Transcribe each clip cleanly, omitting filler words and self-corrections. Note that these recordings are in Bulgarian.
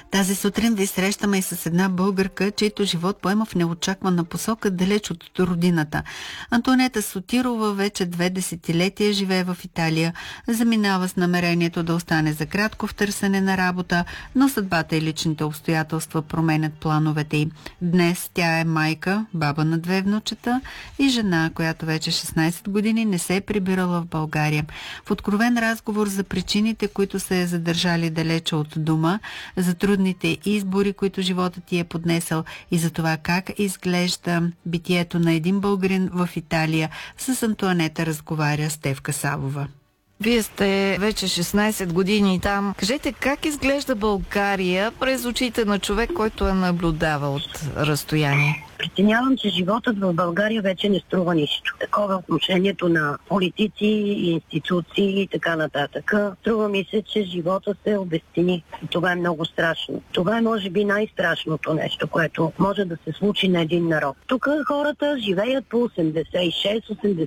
Тази сутрин ви срещаме и с една българка, чийто живот поема в неочаквана посока далеч от родината. Антоанета Сотирова вече 2 десетилетия живее в Италия. Заминава с намерението да остане за кратко в търсене на работа, но съдбата и личните обстоятелства променят плановете й. Днес тя е майка, баба на 2 внучета и жена, която вече 16 години не се е прибирала в България. В откровен разговор за причините, които са я задържали далече от дома, за трудните избори, които животът ти е поднесъл и за това как изглежда битието на един българин в Италия, с Антоанета разговаря Стефка Савова. Вие сте вече 16 години там. Кажете, как изглежда България през очите на човек, който я наблюдава от разстояние? Преценявам, че животът в България вече не струва нищо. Такова отношението на политици, институции и така нататък. Струва ми се, че живота се обезцени. Това е много страшно. Това е може би най-страшното нещо, което може да се случи на един народ. Тук хората живеят по 86,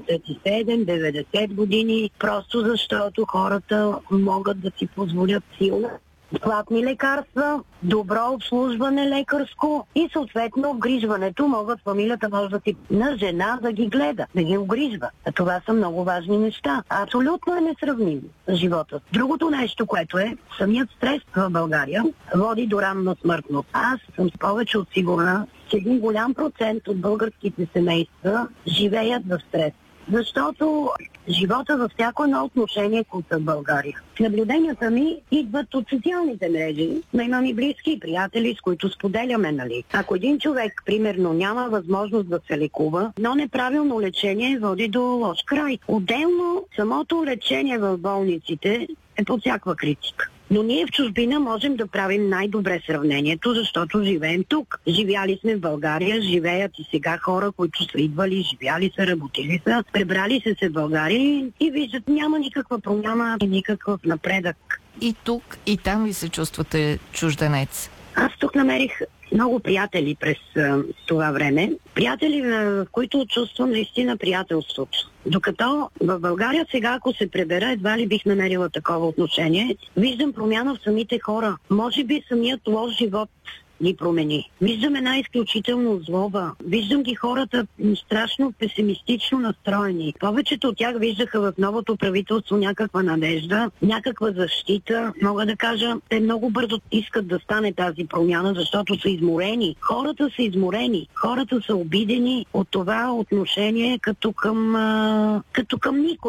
87, 90 години, просто защото хората могат да си позволят силно платни лекарства, добро обслужване лекарско и съответно обгрижването фамилията може да си на жена да ги гледа, да ги обгрижва. А това са много важни неща. Абсолютно е несравнимо с живота. Другото нещо, което е, самият стрес в България води до ранна смъртност. Аз съм повече от сигурна, че един голям процент от българските семейства живеят в стрес. Защото живота във всяко едно отношение в България. Наблюденията ми идват от социалните мрежи, но имам и близки приятели, с които споделяме, нали. Ако един човек, примерно, няма възможност да се лекува, но неправилно лечение води до лош край. Отделно, самото лечение в болниците е под всякаква критика. Но ние в чужбина можем да правим най-добре сравнението, защото живеем тук. Живяли сме в България, живеят и сега хора, които са идвали, живяли са, работили са, пребрали се в България и виждат, няма никаква промяна и никакъв напредък. И тук, и там ви се чувствате чужденец? Аз тук намерих много приятели през това време. Приятели, в които чувствам наистина приятелството. Докато в България сега, ако се пребера, едва ли бих намерила такова отношение. Виждам промяна в самите хора. Може би самият лош живот ни промени. Виждам една изключително злоба. Виждам ги хората страшно песимистично настроени. Повечето от тях виждаха в новото правителство някаква надежда, някаква защита. Мога да кажа, те много бързо искат да стане тази промяна, защото са изморени. Хората са изморени. Хората са обидени от това отношение като към никой.